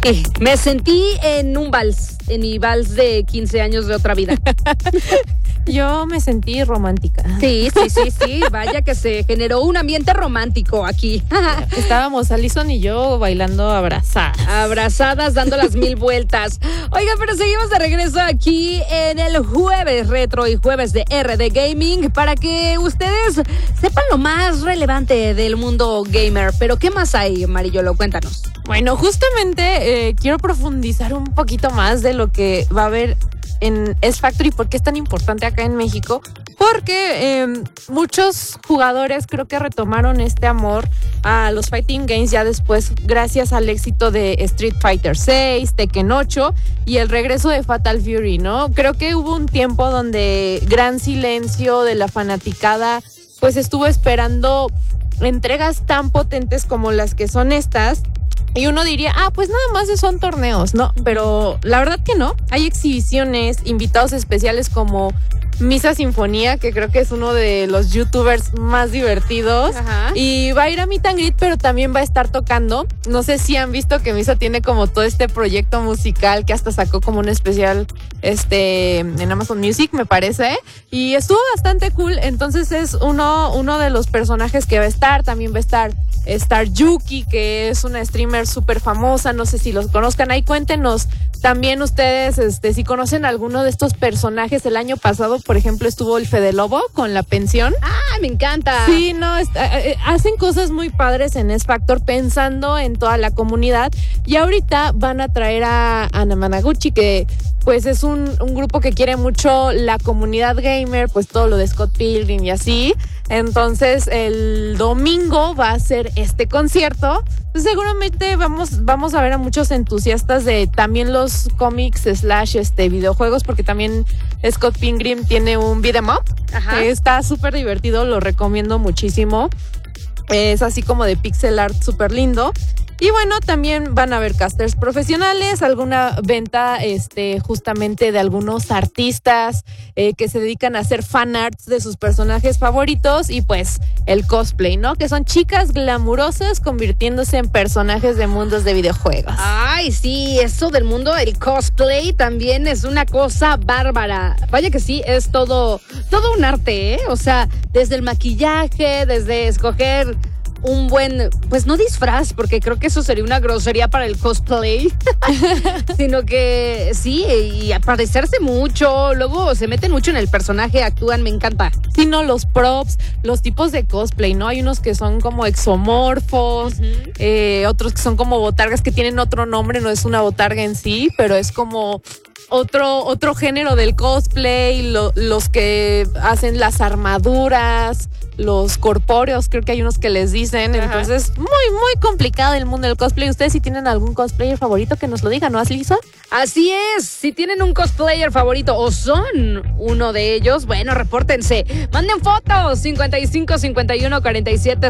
Me sentí en un vals, en mi vals de 15 años de otra vida. Yo me sentí romántica. Sí. Vaya que se generó un ambiente romántico aquí. Estábamos Alison y yo bailando abrazadas. Abrazadas, dando las 1000 vueltas. Oigan, pero seguimos de regreso aquí en el Jueves Retro y Jueves de RD Gaming para que ustedes sepan lo más relevante del mundo gamer. Pero ¿qué más hay, Marillolo? Cuéntanos. Bueno, justamente quiero profundizar un poquito más de lo que va a haber en S Factory, por qué es tan importante acá en México, porque muchos jugadores creo que retomaron este amor a los fighting games ya después, gracias al éxito de Street Fighter 6, Tekken 8 y el regreso de Fatal Fury, ¿no? Creo que hubo un tiempo donde gran silencio de la fanaticada pues estuvo esperando entregas tan potentes como las que son estas. Y uno diría, pues nada más son torneos, ¿no? Pero la verdad que no. Hay exhibiciones, invitados especiales como Misa Sinfonía, que creo que es uno de los youtubers más divertidos. Ajá. Y va a ir a Meet and Greet, pero también va a estar tocando. No sé si han visto que Misa tiene como todo este proyecto musical que hasta sacó como un especial en Amazon Music, me parece. Y estuvo bastante cool. Entonces es uno de los personajes que va a estar. También va a estar Yuki, que es una streamer súper famosa, no sé si los conozcan, ahí cuéntenos también ustedes si conocen alguno de estos personajes. El año pasado, por ejemplo, estuvo el Fede Lobo con La Pensión. Me encanta. Sí, no, hacen cosas muy padres en S Factor pensando en toda la comunidad, y ahorita van a traer a Namanaguchi, que pues es un grupo que quiere mucho la comunidad gamer, pues todo lo de Scott Pilgrim y así. Entonces el domingo va a ser este concierto. Pues seguramente vamos a ver a muchos entusiastas de también los cómics / videojuegos, porque también Scott Pilgrim tiene un beat'em up. Ajá. Está súper divertido, lo recomiendo muchísimo. Es así como de pixel art súper lindo. Y bueno, también van a haber casters profesionales, alguna venta justamente de algunos artistas que se dedican a hacer fan arts de sus personajes favoritos, y pues el cosplay, ¿no? Que son chicas glamurosas convirtiéndose en personajes de mundos de videojuegos. Ay, sí, eso del mundo del cosplay también es una cosa bárbara. Vaya que sí, es todo un arte, ¿eh? O sea, desde el maquillaje, desde escoger un buen, pues no disfraz, porque creo que eso sería una grosería para el cosplay, sino que sí, y parecerse mucho, luego se meten mucho en el personaje, actúan, me encanta. Sí, no, los props, los tipos de cosplay, ¿no? Hay unos que son como exomorfos, otros que son como botargas que tienen otro nombre, no es una botarga en sí, pero es como otro género del cosplay, los que hacen las armaduras, los corpóreos, creo que hay unos que les dicen. Ajá. Entonces, muy, muy complicado el mundo del cosplay. ¿Ustedes si tienen algún cosplayer favorito que nos lo digan, no, Alison? Así es, si tienen un cosplayer favorito o son uno de ellos, bueno, repórtense, manden fotos, 55 51 47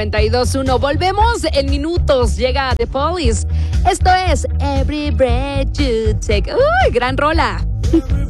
0921. Volvemos en minutos, llega The Police. Esto es Every Breath You Take. ¡Uy, gran rola!